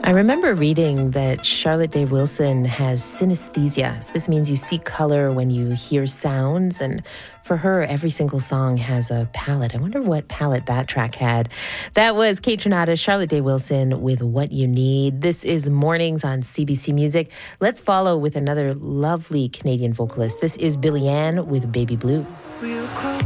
I remember reading that Charlotte Day Wilson has synesthesia. So this means you see color when you hear sounds. And for her, every single song has a palette. I wonder what palette that track had. That was Kate Trinata, Charlotte Day Wilson with What You Need. This is Mornings on CBC Music. Let's follow with another lovely Canadian vocalist. This is Billie Ann with Baby Blue.